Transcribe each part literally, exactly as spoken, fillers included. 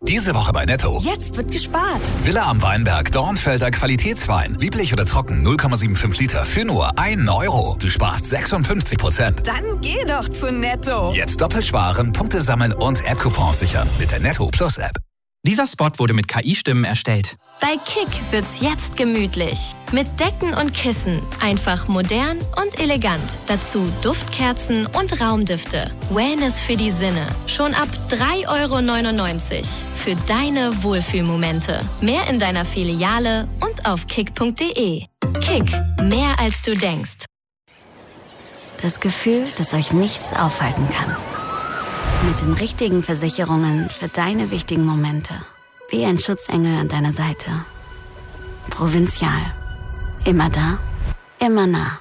Diese Woche bei Netto. Jetzt wird gespart. Villa am Weinberg, Dornfelder Qualitätswein. Lieblich oder trocken, null Komma fünfundsiebzig Liter für nur einen Euro. Du sparst sechsundfünfzig Prozent. Dann geh doch zu Netto. Jetzt doppelt sparen, Punkte sammeln und App-Coupons sichern mit der Netto Plus App. Dieser Spot wurde mit K I-Stimmen erstellt. Bei Kick wird's jetzt gemütlich. Mit Decken und Kissen. Einfach modern und elegant. Dazu Duftkerzen und Raumdüfte. Wellness für die Sinne. Schon ab drei Euro neunundneunzig. Für deine Wohlfühlmomente. Mehr in deiner Filiale und auf kick punkt de. Kick. Mehr als du denkst. Das Gefühl, dass euch nichts aufhalten kann. Mit den richtigen Versicherungen für deine wichtigen Momente. Wie ein Schutzengel an deiner Seite. Provinzial. Immer da, immer nah.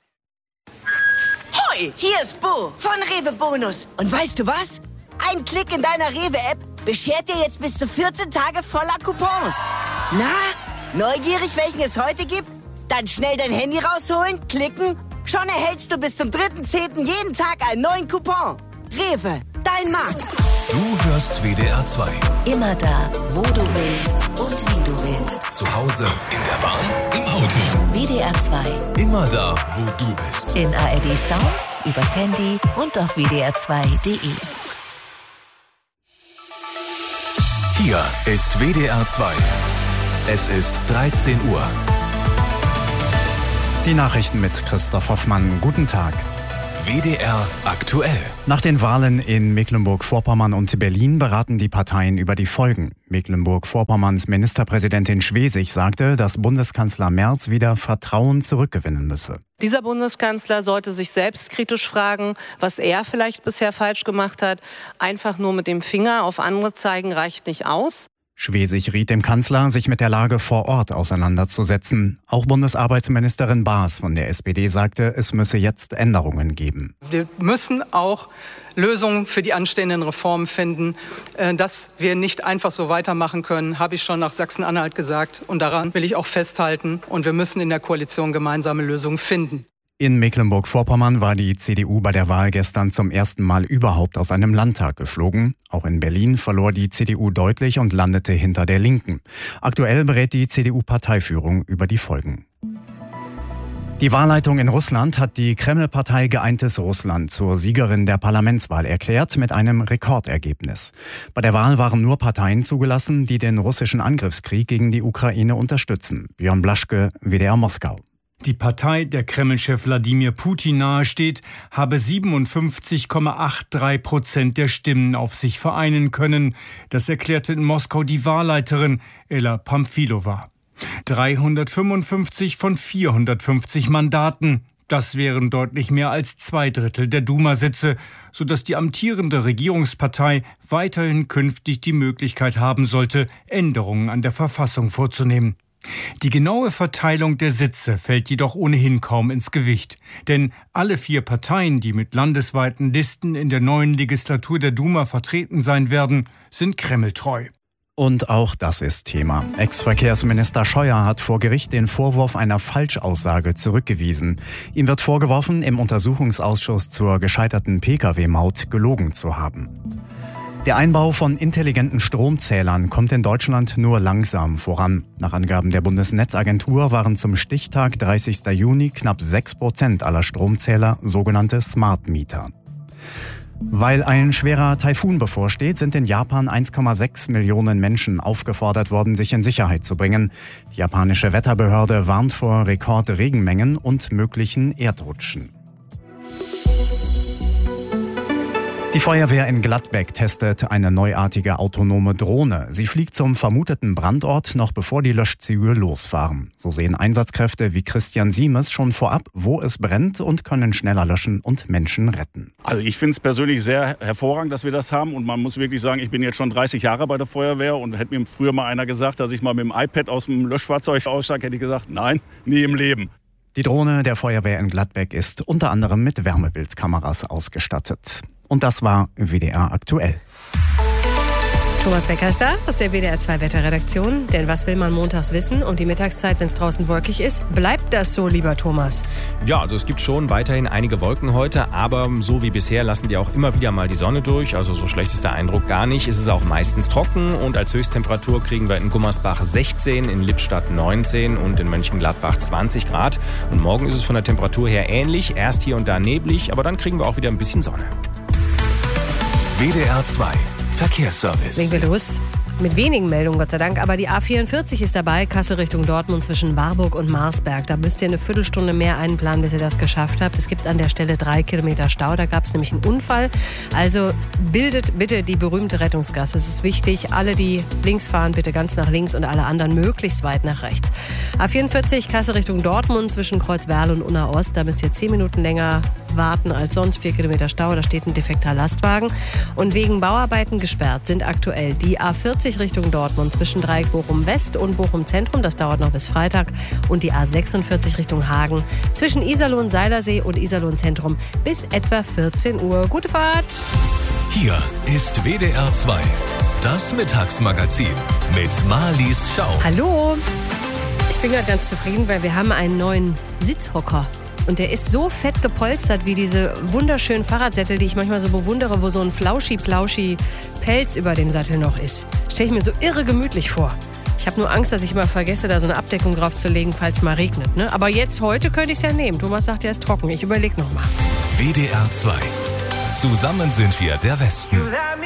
Hoi, hier ist Bo von Rewe Bonus. Und weißt du was? Ein Klick in deiner Rewe-App beschert dir jetzt bis zu vierzehn Tage voller Coupons. Na, neugierig, welchen es heute gibt? Dann schnell dein Handy rausholen, klicken. Schon erhältst du bis zum dritten zehnten jeden Tag einen neuen Coupon. Rewe, dein Markt. Du hörst W D R zwei. Immer da, wo du willst und wie du willst. Zu Hause, in der Bahn, im Auto. W D R zwei. Immer da, wo du bist. In A R D Sounds, übers Handy und auf w d r zwei punkt de. Hier ist W D R zwei. Es ist dreizehn Uhr. Die Nachrichten mit Christoph Hoffmann. Guten Tag. W D R aktuell. Nach den Wahlen in Mecklenburg-Vorpommern und Berlin beraten die Parteien über die Folgen. Mecklenburg-Vorpommerns Ministerpräsidentin Schwesig sagte, dass Bundeskanzler Merz wieder Vertrauen zurückgewinnen müsse. Dieser Bundeskanzler sollte sich selbst kritisch fragen, was er vielleicht bisher falsch gemacht hat. Einfach nur mit dem Finger auf andere zeigen reicht nicht aus. Schwesig riet dem Kanzler, sich mit der Lage vor Ort auseinanderzusetzen. Auch Bundesarbeitsministerin Baas von der S P D sagte, es müsse jetzt Änderungen geben. Wir müssen auch Lösungen für die anstehenden Reformen finden. Dass wir nicht einfach so weitermachen können, habe ich schon nach Sachsen-Anhalt gesagt. Und daran will ich auch festhalten. Und wir müssen in der Koalition gemeinsame Lösungen finden. In Mecklenburg-Vorpommern war die C D U bei der Wahl gestern zum ersten Mal überhaupt aus einem Landtag geflogen. Auch in Berlin verlor die C D U deutlich und landete hinter der Linken. Aktuell berät die C D U-Parteiführung über die Folgen. Die Wahlleitung in Russland hat die Kreml-Partei Geeintes Russland zur Siegerin der Parlamentswahl erklärt mit einem Rekordergebnis. Bei der Wahl waren nur Parteien zugelassen, die den russischen Angriffskrieg gegen die Ukraine unterstützen. Björn Blaschke, W D R Moskau. Die Partei der Kreml-Chef Wladimir Putin nahesteht, habe siebenundfünfzig Komma dreiundachtzig Prozent der Stimmen auf sich vereinen können. Das erklärte in Moskau die Wahlleiterin Ella Pamfilova. dreihundertfünfundfünfzig von vierhundertfünfzig Mandaten. Das wären deutlich mehr als zwei Drittel der Duma-Sitze, sodass die amtierende Regierungspartei weiterhin künftig die Möglichkeit haben sollte, Änderungen an der Verfassung vorzunehmen. Die genaue Verteilung der Sitze fällt jedoch ohnehin kaum ins Gewicht. Denn alle vier Parteien, die mit landesweiten Listen in der neuen Legislatur der Duma vertreten sein werden, sind kremltreu. Und auch das ist Thema. Ex-Verkehrsminister Scheuer hat vor Gericht den Vorwurf einer Falschaussage zurückgewiesen. Ihm wird vorgeworfen, im Untersuchungsausschuss zur gescheiterten Pkw-Maut gelogen zu haben. Der Einbau von intelligenten Stromzählern kommt in Deutschland nur langsam voran. Nach Angaben der Bundesnetzagentur waren zum Stichtag dreißigsten Juni knapp sechs Prozent aller Stromzähler sogenannte Smart Meter. Weil ein schwerer Taifun bevorsteht, sind in Japan eins Komma sechs Millionen Menschen aufgefordert worden, sich in Sicherheit zu bringen. Die japanische Wetterbehörde warnt vor Rekordregenmengen und möglichen Erdrutschen. Die Feuerwehr in Gladbeck testet eine neuartige autonome Drohne. Sie fliegt zum vermuteten Brandort, noch bevor die Löschzüge losfahren. So sehen Einsatzkräfte wie Christian Siemes schon vorab, wo es brennt und können schneller löschen und Menschen retten. Also ich finde es persönlich sehr hervorragend, dass wir das haben. Und man muss wirklich sagen, ich bin jetzt schon dreißig Jahre bei der Feuerwehr und hätte mir früher mal einer gesagt, dass ich mal mit dem iPad aus dem Löschfahrzeug aussteige, hätte ich gesagt, nein, nie im Leben. Die Drohne der Feuerwehr in Gladbeck ist unter anderem mit Wärmebildkameras ausgestattet. Und das war W D R aktuell. Thomas Becker ist da aus der W D R zwei Wetterredaktion. Denn was will man montags wissen? Um die Mittagszeit, wenn es draußen wolkig ist, bleibt bleibt das so, lieber Thomas? Ja, also es gibt schon weiterhin einige Wolken heute, aber so wie bisher lassen die auch immer wieder mal die Sonne durch. Also so schlecht ist der Eindruck gar nicht. Es ist auch meistens trocken und als Höchsttemperatur kriegen wir in Gummersbach sechzehn, in Lippstadt neunzehn und in Mönchengladbach zwanzig Grad. Und morgen ist es von der Temperatur her ähnlich, erst hier und da neblig, aber dann kriegen wir auch wieder ein bisschen Sonne. W D R zwei Verkehrsservice. Legen wir los. Mit wenigen Meldungen, Gott sei Dank, aber die A vierundvierzig ist dabei, Kassel Richtung Dortmund zwischen Warburg und Marsberg. Da müsst ihr eine Viertelstunde mehr einplanen, bis ihr das geschafft habt. Es gibt an der Stelle drei Kilometer Stau, da gab es nämlich einen Unfall. Also bildet bitte die berühmte Rettungsgasse. Es ist wichtig, alle, die links fahren, bitte ganz nach links und alle anderen möglichst weit nach rechts. A vierundvierzig, Kassel Richtung Dortmund zwischen Kreuzwerl und Unna Ost. Da müsst ihr zehn Minuten länger warten als sonst, vier Kilometer Stau, da steht ein defekter Lastwagen. Und wegen Bauarbeiten gesperrt sind aktuell die A vierzig Richtung Dortmund zwischen Dreieck Bochum West und Bochum Zentrum, das dauert noch bis Freitag, und die A sechsundvierzig Richtung Hagen zwischen Iserlohn Seilersee und Iserlohn Zentrum bis etwa vierzehn Uhr. Gute Fahrt! Hier ist W D R zwei, das Mittagsmagazin mit Marlies Schau. Hallo! Ich bin gerade ganz zufrieden, weil wir haben einen neuen Sitzhocker. Und der ist so fett gepolstert wie diese wunderschönen Fahrradsättel, die ich manchmal so bewundere, wo so ein flauschi-plauschi-Pelz über dem Sattel noch ist. Stelle ich mir so irre gemütlich vor. Ich habe nur Angst, dass ich immer vergesse, da so eine Abdeckung drauf zu legen, falls mal regnet. Ne? Aber jetzt, heute könnte ich es ja nehmen. Thomas sagt, er ist trocken. Ich überlege noch mal. W D R zwei. Zusammen sind wir der Westen.